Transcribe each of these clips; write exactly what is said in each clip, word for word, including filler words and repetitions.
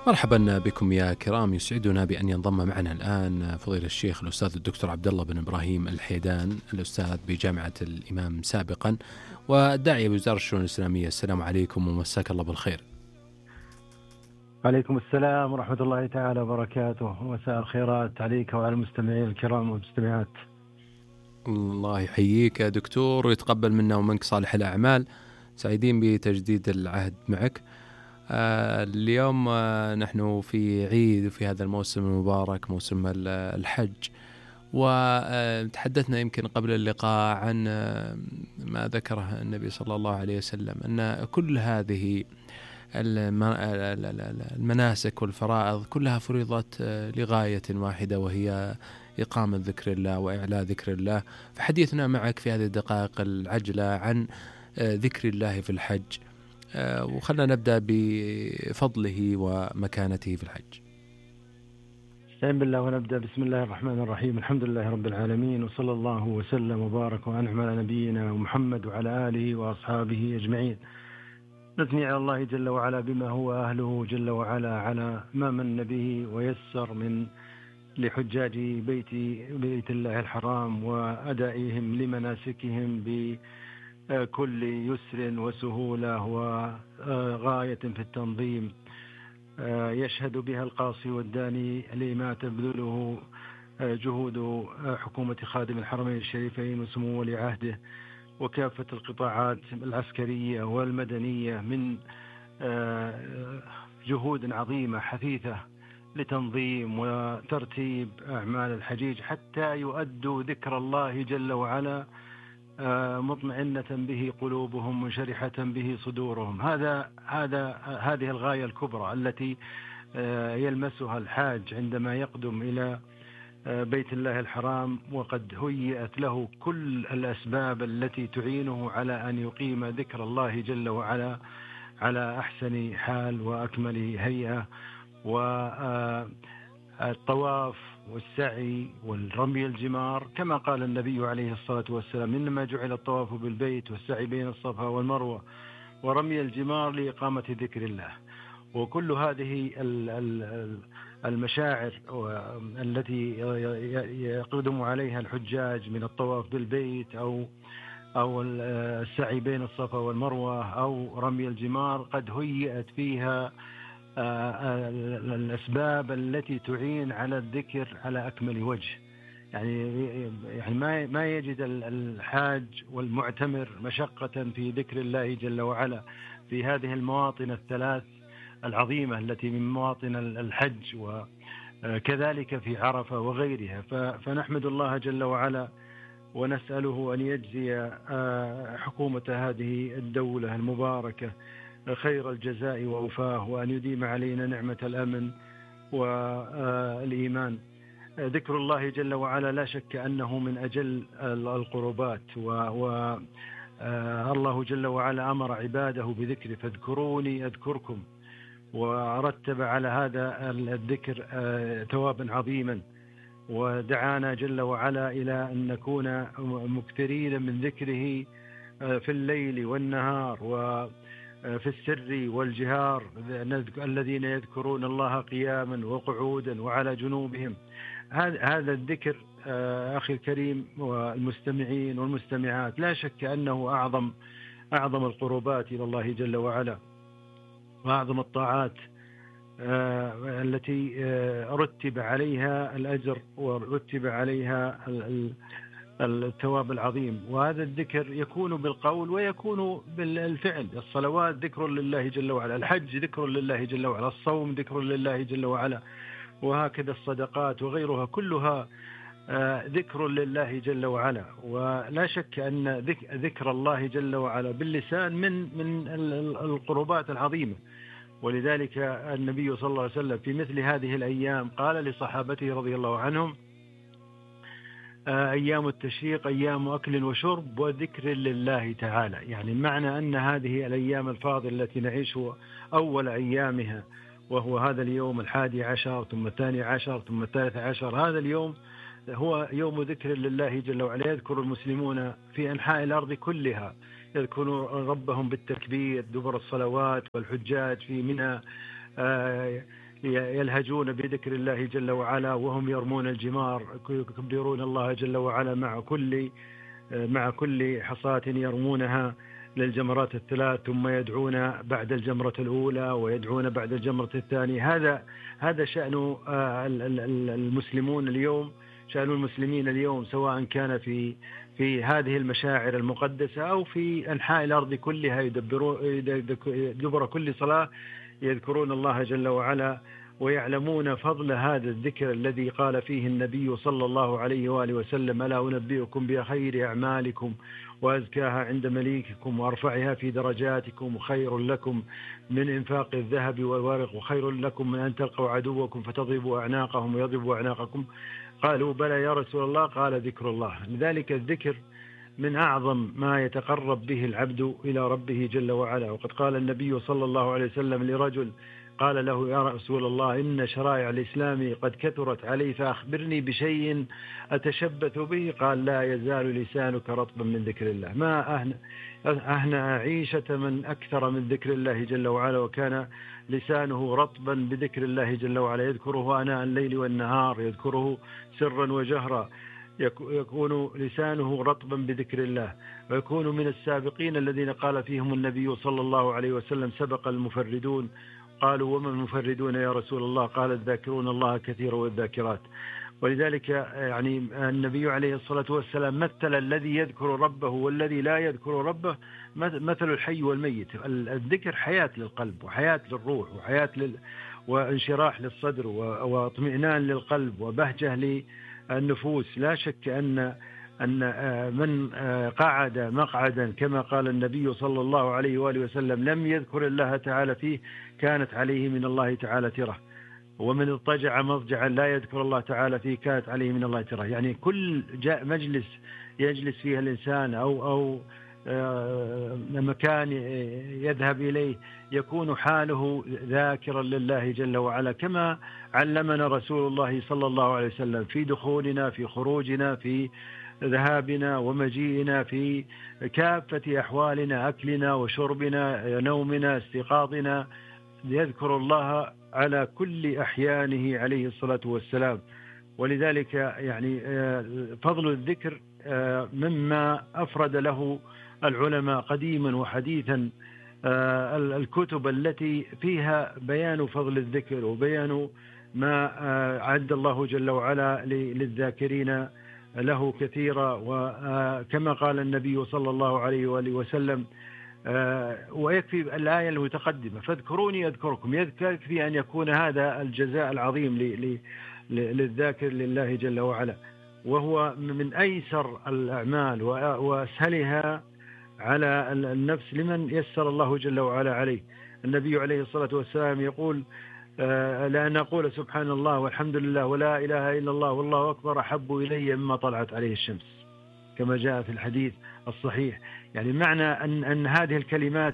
مرحبا بكم يا كرام، يسعدنا بأن ينضم معنا الآن فضيلة الشيخ الأستاذ الدكتور عبد الله بن إبراهيم الحيدان، الأستاذ بجامعة الإمام سابقا والداعية بوزارة الشؤون الإسلامية. السلام عليكم ومساك الله بالخير. عليكم السلام ورحمة الله تعالى وبركاته، ومساء الخيرات عليك وعلى المستمعين الكرام والمستمعات. الله يحييك يا دكتور ويتقبل منا ومنك صالح الأعمال. سعيدين بتجديد العهد معك. آه اليوم آه نحن في عيد وفي هذا الموسم المبارك، موسم الحج، وتحدثنا يمكن قبل اللقاء عن ما ذكره النبي صلى الله عليه وسلم، أن كل هذه المناسك والفرائض كلها فرضت لغاية واحدة، وهي إقامة ذكر الله وإعلاء ذكر الله. فحديثنا معك في هذه الدقائق العجلة عن ذكر الله في الحج، وخلنا نبدأ بفضله ومكانته في الحج. استعين بالله ونبدأ. بسم الله الرحمن الرحيم، الحمد لله رب العالمين، وصلى الله وسلم وبارك وأنعم على نبينا محمد وعلى آله وأصحابه أجمعين. نثني على الله جل وعلا بما هو أهله جل وعلا على ما من به ويسر من لحجاج بيت, بيت الله الحرام وأدائهم لمناسكهم بكل يسر وسهولة وغاية في التنظيم يشهد بها القاصي والداني لما تبذله جهود حكومة خادم الحرمين الشريفين وسمو ولي عهده وكافة القطاعات العسكرية والمدنية من جهود عظيمة حثيثة لتنظيم وترتيب أعمال الحجيج حتى يؤدوا ذكر الله جل وعلا مطمئنة به قلوبهم منشرحة به صدورهم. هذا هذا هذه الغاية الكبرى التي يلمسها الحاج عندما يقدم إلى بيت الله الحرام، وقد هيئت له كل الأسباب التي تعينه على أن يقيم ذكر الله جل وعلا على أحسن حال وأكمل هيئة. والطواف والسعي والرمي الجمار كما قال النبي عليه الصلاة والسلام: إنما جعل الطواف بالبيت والسعي بين الصفا والمروة ورمي الجمار لإقامة ذكر الله. وكل هذه المشاعر التي يقدم عليها الحجاج من الطواف بالبيت أو أو السعي بين الصفا والمروة أو رمي الجمار قد هيئت فيها الأسباب التي تعين على الذكر على أكمل وجه. يعني يعني ما ما يجد الحاج والمعتمر مشقة في ذكر الله جل وعلا في هذه المواطن الثلاث العظيمة التي من مواطن الحج، وكذلك في عرفة وغيرها. فنحمد الله جل وعلا ونسأله أن يجزي حكومة هذه الدولة المباركة خير الجزاء ووفاه، وأن يديم علينا نعمة الأمن والإيمان. ذكر الله جل وعلا لا شك أنه من أجل القربات، والله جل وعلا أمر عباده بذكر: فاذكروني أذكركم، ورتب على هذا الذكر ثوابا عظيما، ودعانا جل وعلا إلى أن نكون مكثرين من ذكره في الليل والنهار وفي السر والجهار، الذين يذكرون الله قياما وقعودا وعلى جنوبهم. هذا الذكر أخي الكريم والمستمعين والمستمعات لا شك أنه أعظم أعظم القربات إلى الله جل وعلا، وأعظم الطاعات التي رتب عليها الأجر ورتب عليها الثواب العظيم. وهذا الذكر يكون بالقول ويكون بالفعل. الصلوات ذكر لله جل وعلا، الحج ذكر لله جل وعلا، الصوم ذكر لله جل وعلا، وهكذا الصدقات وغيرها كلها ذكر لله جل وعلا. ولا شك أن ذكر الله جل وعلا باللسان من من القربات العظيمة. ولذلك النبي صلى الله عليه وسلم في مثل هذه الأيام قال لصحابته رضي الله عنهم: أيام التشريق أيام أكل وشرب وذكر لله تعالى. يعني معنى أن هذه الأيام الفاضلة التي نعيش أول أيامها، وهو هذا اليوم الحادي عشر ثم الثاني عشر ثم الثالث عشر، هذا اليوم هو يوم ذكر لله جل وعلا. يذكر المسلمون في أنحاء الأرض كلها، يذكرون ربهم بالتكبير دبر الصلوات، والحجاج في منى يلهجون بذكر الله جل وعلا وهم يرمون الجمار، يكبرون الله جل وعلا مع كل مع كل حصاة يرمونها للجمرات الثلاث، ثم يدعون بعد الجمرة الأولى ويدعون بعد الجمرة الثانية. هذا هذا شأن المسلمون اليوم، شأن المسلمين اليوم، سواء كان في في هذه المشاعر المقدسة أو في أنحاء الأرض كلها، يدبرون دبر كل صلاة يذكرون الله جل وعلا ويعلمون فضل هذا الذكر الذي قال فيه النبي صلى الله عليه وآله وسلم: ألا أنبئكم بخير أعمالكم وأزكاها عند مليككم وأرفعها في درجاتكم وخير لكم من إنفاق الذهب والورق وخير لكم من أن تلقوا عدوكم فتضربوا أعناقهم ويضربوا أعناقكم. قالوا: بلى يا رسول الله. قال: ذكر الله. لذلك الذكر من أعظم ما يتقرب به العبد إلى ربه جل وعلا. وقد قال النبي صلى الله عليه وسلم لرجل قال له: يا رسول الله، إن شرائع الإسلام قد كثرت علي، فأخبرني بشيء أتشبث به. قال: لا يزال لسانك رطبا من ذكر الله. ما أهنى, أهنى عيشة من أكثر من ذكر الله جل وعلا، وكان لسانه رطبا بذكر الله جل وعلا، يذكره آناء الليل والنهار، يذكره سرا وجهرا، يكون لسانه رطبا بذكر الله، ويكون من السابقين الذين قال فيهم النبي صلى الله عليه وسلم: سبق المفردون. قالوا: وما المفردون يا رسول الله؟ قال: الذاكرون الله كثيرا والذاكرات. ولذلك يعني النبي عليه الصلاة والسلام مثل الذي يذكر ربه والذي لا يذكر ربه مثل الحي والميت. الذكر حياة للقلب وحياة للروح وحياة لل... وانشراح للصدر واطمئنان للقلب وبهجة للنفوس. لا شك أن أن من قعد مقعدا كما قال النبي صلى الله عليه وآله وسلم لم يذكر الله تعالى فيه كانت عليه من الله تعالى ترة، ومن اضطجع مضجعا لا يذكر الله تعالى فيه كانت عليه من الله ترة. يعني كل جاء مجلس يجلس فيها الإنسان أو أو مكان يذهب إليه يكون حاله ذاكرا لله جل وعلا، كما علمنا رسول الله صلى الله عليه وسلم في دخولنا في خروجنا في ذهابنا ومجيئنا في كافة أحوالنا، أكلنا وشربنا، نومنا، استيقاظنا، يذكر الله على كل أحيانه عليه الصلاة والسلام. ولذلك يعني فضل الذكر مما أفرد له العلماء قديما وحديثا الكتب التي فيها بيان فضل الذكر وبيان ما عد الله جل وعلا للذاكرين له كثيرا. وكما قال النبي صلى الله عليه وآله وسلم: ويكفي الآية المتقدمة: فاذكروني أذكركم. يكفي أن يكون هذا الجزاء العظيم للذاكر لله جل وعلا، وهو من أيسر الأعمال وأسهلها على النفس لمن يسر الله جل وعلا عليه. النبي عليه الصلاة والسلام يقول: لأن أقول سبحان الله والحمد لله ولا إله إلا الله والله أكبر أحب إلي مما طلعت عليه الشمس، كما جاء في الحديث الصحيح. يعني معنى أن, أن هذه الكلمات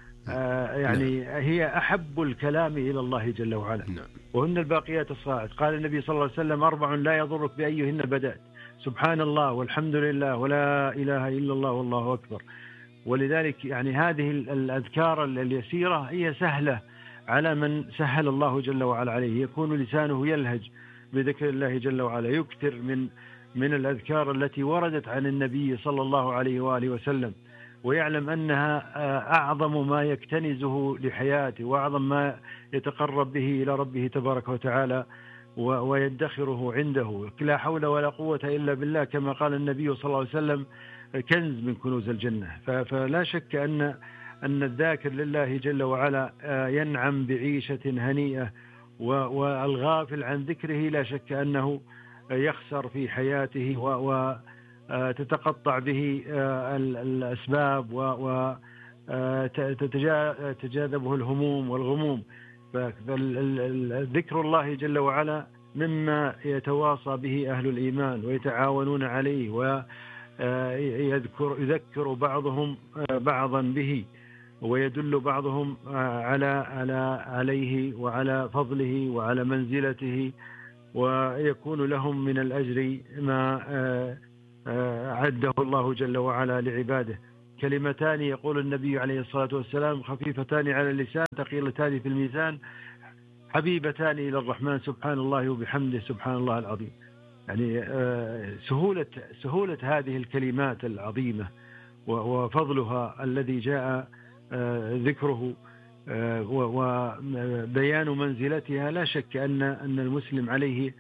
يعني هي أحب الكلام إلى الله جل وعلا، وهن الباقيات الصالحات. قال النبي صلى الله عليه وسلم: أربع لا يضرك بأيهن بدأت: سبحان الله والحمد لله ولا إله إلا الله والله أكبر. ولذلك يعني هذه الأذكار اليسيرة هي سهلة على من سهل الله جل وعلا عليه، يكون لسانه يلهج بذكر الله جل وعلا، يكثر من من الأذكار التي وردت عن النبي صلى الله عليه وآله وسلم، ويعلم أنها أعظم ما يكتنزه لحياته وأعظم ما يتقرب به إلى ربه تبارك وتعالى ويدخره عنده. لا حول ولا قوة إلا بالله، كما قال النبي صلى الله عليه وسلم: كنز من كنوز الجنة. فلا شك أن أن الذاكر لله جل وعلا ينعم بعيشة هنيئة، والغافل عن ذكره لا شك أنه يخسر في حياته وتتقطع به الأسباب وتتجاذبه الهموم والغموم. فذكر الله جل وعلا مما يتواصى به أهل الإيمان ويتعاونون عليه، ويذكر يذكر بعضهم بعضا به، ويدل بعضهم على على عليه وعلى فضله وعلى منزلته، ويكون لهم من الأجر ما عده الله جل وعلا لعباده. كلمتان يقول النبي عليه الصلاة والسلام: خفيفتان على اللسان ثقيلتان في الميزان، حبيبتان إلى الرحمن سبحان الله وبحمده سبحان الله العظيم. يعني سهولة سهولة هذه الكلمات العظيمة وفضلها الذي جاء ذكره وبيان منزلتها، لا شك أن أن المسلم عليه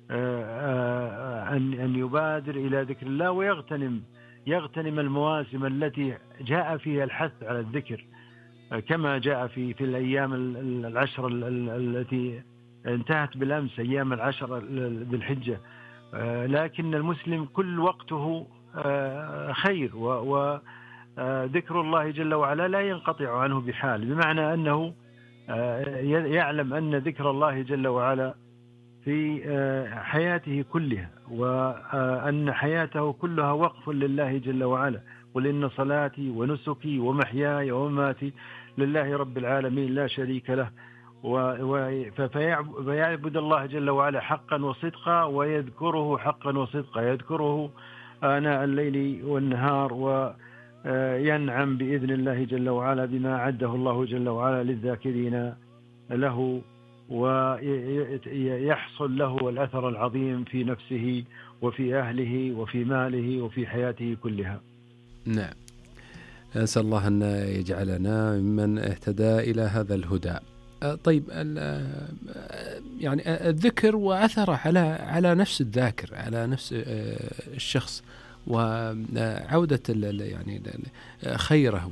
أن أن يبادر إلى ذكر الله ويغتنم يغتنم المواسم التي جاء فيها الحث على الذكر، كما جاء في في الأيام العشر التي انتهت بالأمس، أيام العشر ذي الحجة. لكن المسلم كل وقته خير، وذكر الله جل وعلا لا ينقطع عنه بحال، بمعنى أنه يعلم أن ذكر الله جل وعلا في حياته كلها، وأن حياته كلها وقف لله جل وعلا. قل إن صلاتي ونسكي ومحياي ومماتي لله رب العالمين لا شريك له. فيعبد الله جل وعلا حقا وصدقا، ويذكره حقا وصدقا، يذكره آناء الليل والنهار، وينعم بإذن الله جل وعلا بما أعده الله جل وعلا للذاكرين له، ويحصل له الأثر العظيم في نفسه وفي أهله وفي ماله وفي حياته كلها. نعم، أسأل الله أن يجعلنا ممن اهتدى إلى هذا الهدى. طيب، يعني الذكر وأثره على على نفس الذاكر، على نفس الشخص، وعودة يعني خيره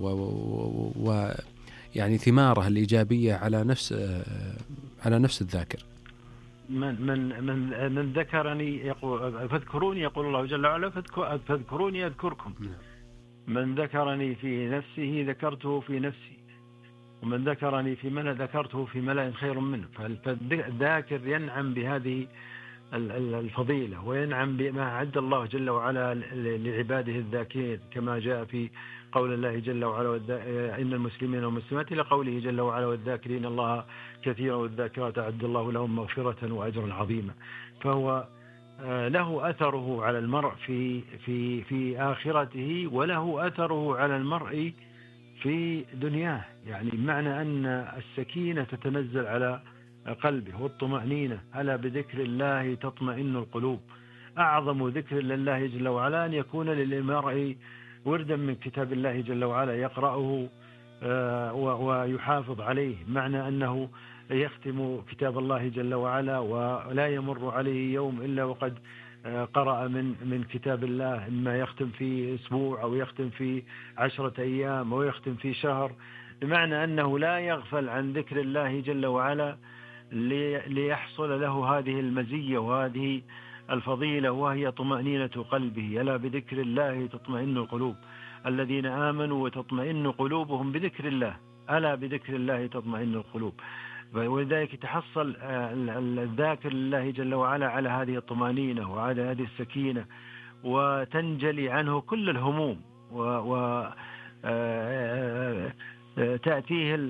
و يعني ثماره الإيجابية على نفس على نفس الذاكر. من من من من ذكرني يقول فاذكروني، يقول الله جل وعلا فاذكروني أذكركم. من ذكرني في نفسه ذكرته في نفسي، ومن ذكرني في ملأ ذكرته في ملأ خير منه. فالذاكر ينعم بهذه الفضيلة، وينعم بما أعد الله جل وعلا لعباده الذاكرين، كما جاء في قول الله جل وعلا إن المسلمين والمسلمات، إلى قوله جل وعلا والذاكرين الله كثيرا والذاكرات أعد الله لهم مغفرة وأجرا عظيما. فهو له أثره على المرء في في في آخرته، وله أثره على المرء في دنياه. يعني بمعنى أن السكينة تتنزل على قلبه والطمأنينة. ألا بذكر الله تطمئن القلوب. أعظم ذكر لله جل وعلا أن يكون للمرء وردا من كتاب الله جل وعلا يقرأه ويحافظ عليه، معنى أنه يختم كتاب الله جل وعلا ولا يمر عليه يوم إلا وقد قرأ من من كتاب الله، إما يختم في أسبوع أو يختم في عشرة أيام أو يختم في شهر، بمعنى أنه لا يغفل عن ذكر الله جل وعلا ليحصل له هذه المزية وهذه الفضيلة، وهي طمأنينة قلبه. ألا بذكر الله تطمئن القلوب، الذين آمنوا وتطمئن قلوبهم بذكر الله. ألا بذكر الله تطمئن القلوب. ولذلك تحصل الذاكر لله جل وعلا على هذه الطمأنينة وعلى هذه السكينة، وتنجلي عنه كل الهموم، وتأتيه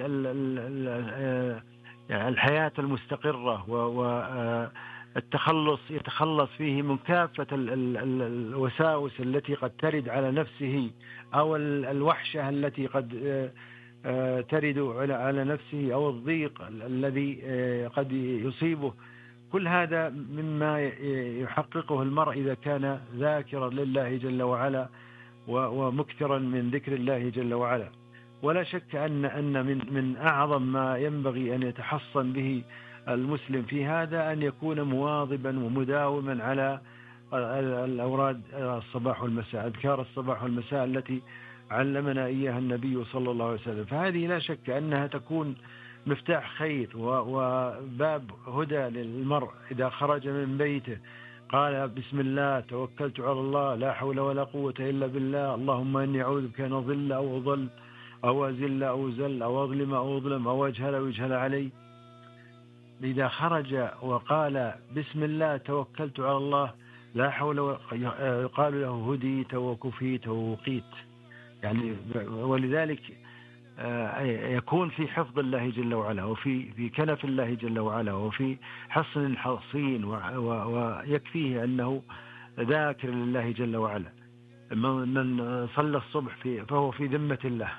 الحياة المستقرة، والتخلص يتخلص فيه من كافة الوساوس التي قد ترد على نفسه، أو الوحشة التي قد ترد على نفسه، أو الضيق الذي قد يصيبه. كل هذا مما يحققه المرء إذا كان ذاكرا لله جل وعلا ومكثرا من ذكر الله جل وعلا. ولا شك أن أن من من أعظم ما ينبغي أن يتحصن به المسلم في هذا أن يكون مواظبا ومداوما على الأوراد الصباح والمساء، أذكار الصباح والمساء التي علمنا إياها النبي صلى الله عليه وسلم. فهذه لا شك أنها تكون مفتاح خير وباب هدى للمرء إذا خرج من بيته. قال بسم الله توكلت على الله لا حول ولا قوة إلا بالله، اللهم إني أعوذ بك أن أضل أو أضل أو أزل أو زل أو أظلم أو أظلم أو أجهل أو يجهل علي. إذا خرج وقال بسم الله توكلت على الله لا حول ولا قال له هديت وكفيت ووقيت. يعني ولذلك يكون في حفظ الله جل وعلا، وفي في كنف الله جل وعلا، وفي حصن حصين، ويكفيه أنه ذاكر لله جل وعلا. من صلى الصبح في فهو في ذمة الله،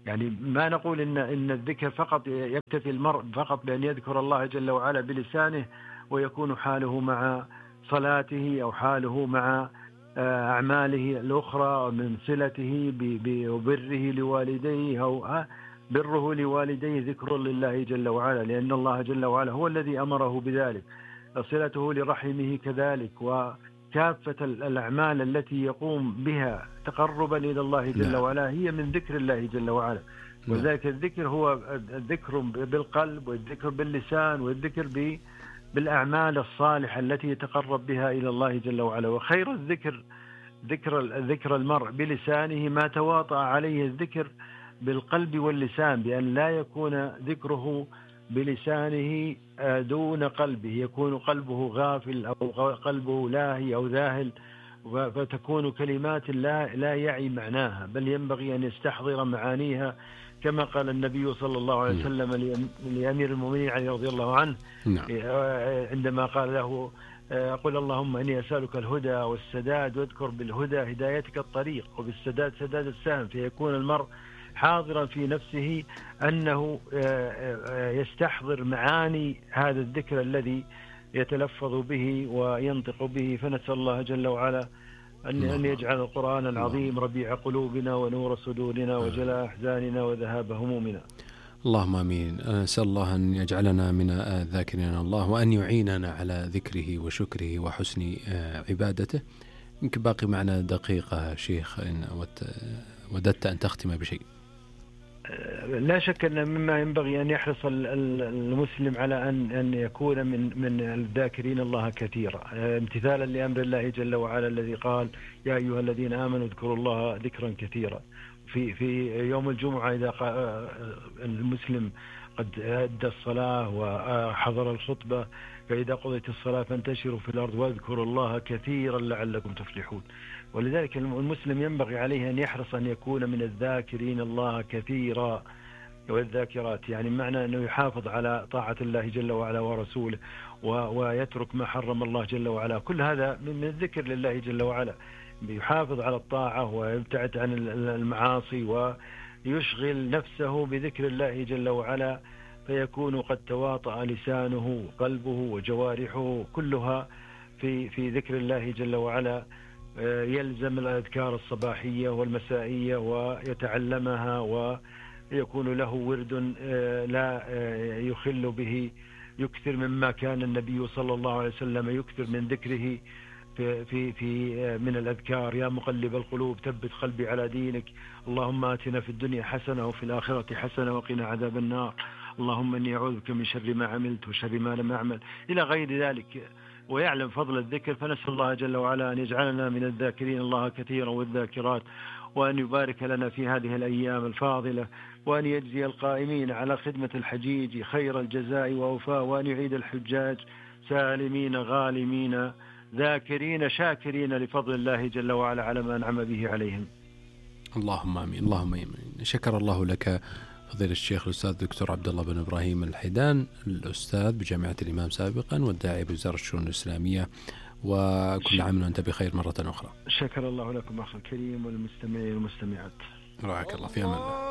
يعني ما نقول إن إن الذكر فقط يكتفي المرء فقط بأن يذكر الله جل وعلا بلسانه ويكون حاله مع صلاته أو حاله مع أعماله الأخرى من صلته ببره لوالديه أو بره لوالديه ذكر لله جل وعلا، لأن الله جل وعلا هو الذي أمره بذلك، صلته لرحمه كذلك، وكافة الأعمال التي يقوم بها تقربا إلى الله جل وعلا هي من ذكر الله جل وعلا. وذلك الذكر هو الذكر بالقلب والذكر باللسان والذكر بالأعمال الصالحة التي يتقرب بها إلى الله جل وعلا. وخير الذكر ذكر ذكر المرء بلسانه ما تواطأ عليه الذكر بالقلب واللسان، بأن لا يكون ذكره بلسانه دون قلبه، يكون قلبه غافل أو قلبه لاهي أو ذاهل، فتكون كلمات لا لا يعي معناها، بل ينبغي أن يستحضر معانيها، كما قال النبي صلى الله عليه وسلم لأمير المؤمنين علي رضي الله عنه عندما قال له قل اللهم إني أسألك الهدى والسداد، واذكر بالهدى هدايتك الطريق وبالسداد سداد السهم، فيكون المرء حاضرا في نفسه أنه يستحضر معاني هذا الذكر الذي يتلفظ به وينطق به. فنسأل الله جل وعلا أن يجعل القرآن العظيم ربيع قلوبنا ونور صدورنا وجلاء أحزاننا وذهاب همومنا. اللهم آمين. أسأل الله أن يجعلنا من الذاكرين الله، وأن يعيننا على ذكره وشكره وحسن عبادته. يمكن باقي معنا دقيقة شيخ، إن وددت أن تختم بشيء. لا شك أن مما ينبغي أن يحرص المسلم على أن أن يكون من من الذاكرين الله كثيرا، امتثالا لأمر الله جل وعلا الذي قال يا أيها الذين آمنوا اذكروا الله ذكرا كثيرا. في في يوم الجمعة إذا المسلم قد أدى الصلاة وحضر الخطبة، فإذا قضيت الصلاة فانتشروا في الأرض واذكروا الله كثيرا لعلكم تفلحون. ولذلك المسلم ينبغي عليه أن يحرص أن يكون من الذاكرين الله كثيرا والذاكرات، يعني معنى أنه يحافظ على طاعة الله جل وعلا ورسوله ويترك ما حرم الله جل وعلا. كل هذا من الذكر لله جل وعلا، يحافظ على الطاعة ويبتعد عن المعاصي ويشغل نفسه بذكر الله جل وعلا، فيكون قد تواطأ لسانه قلبه وجوارحه كلها في في ذكر الله جل وعلا. يلزم الأذكار الصباحية والمسائية ويتعلمها، ويكون له ورد لا يخل به، يكثر مما كان النبي صلى الله عليه وسلم يكثر من ذكره في في في من الأذكار. يا مقلب القلوب ثبت قلبي على دينك، اللهم آتنا في الدنيا حسنة وفي الآخرة حسنة وقنا عذاب النار، اللهم إني أعوذ بك من شر ما عملت وشر ما لم أعمل، إلى غير ذلك. ويعلم فضل الذكر، فنسأل الله جل وعلا أن يجعلنا من الذاكرين الله كثيرا والذاكرات، وأن يبارك لنا في هذه الأيام الفاضلة، وأن يجزي القائمين على خدمة الحجيج خير الجزاء ووفاء، وأن يعيد الحجاج سالمين غالمين ذاكرين شاكرين لفضل الله جل وعلا على ما أنعم به عليهم. اللهم آمين. اللهم آمين. شكر الله لك فضيلة الشيخ الأستاذ دكتور عبد الله بن إبراهيم الحيدان، الأستاذ بجامعة الإمام سابقا والداعي بوزارة الشؤون الإسلامية، وكل عام وأنت بخير مرة أخرى. شكر الله لكم أخي الكريم والمستمعين والمستمعات. رعاك الله، في أمان الله.